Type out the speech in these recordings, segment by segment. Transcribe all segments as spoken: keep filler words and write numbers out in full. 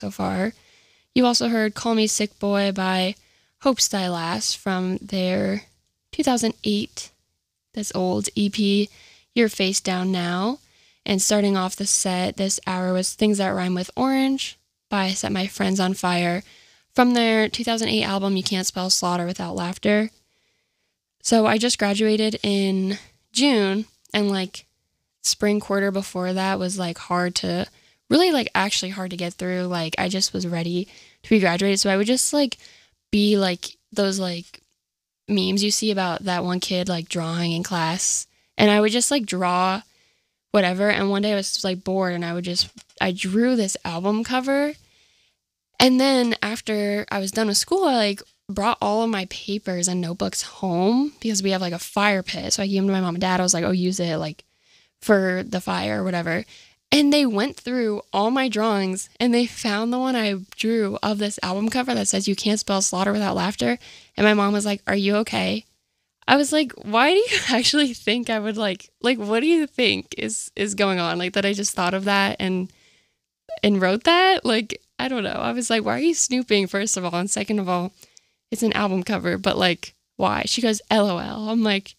so far. You also heard Call Me Sick Boy by Hope Stylas from their two thousand eight, this old E P, Your Face Down Now. And starting off the set this hour was Things That Rhyme with Orange by Set My Friends on Fire from their two thousand eight album You Can't Spell Slaughter Without Laughter. So I just graduated in June, and like spring quarter before that was like hard to, really like actually hard to get through. Like I just was ready to be graduated. So I would just like be like those like memes you see about that one kid like drawing in class. And I would just like draw whatever. And one day I was like bored and I would just, I drew this album cover. And then after I was done with school, I like brought all of my papers and notebooks home because we have like a fire pit. So I gave them to my mom and dad. I was like, oh, use it like for the fire or whatever. And they went through all my drawings and they found the one I drew of this album cover that says You Can't Spell Slaughter Without Laughter. And my mom was like, are you okay? I was like, why do you actually think I would like, like, what do you think is, is going on? Like that I just thought of that and, and wrote that? Like, I don't know. I was like, why are you snooping, first of all? And second of all, it's an album cover, but like, why? She goes, LOL. I'm like,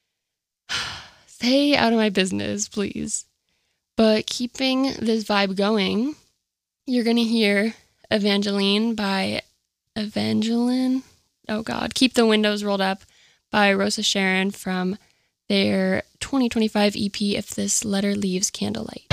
stay out of my business, please. But keeping this vibe going, you're going to hear Evangeline by Evangeline. Oh God. Keep the Windows Rolled Up by Rosa Sharon from their twenty twenty-five E P, If This Letter Leaves Candlelight.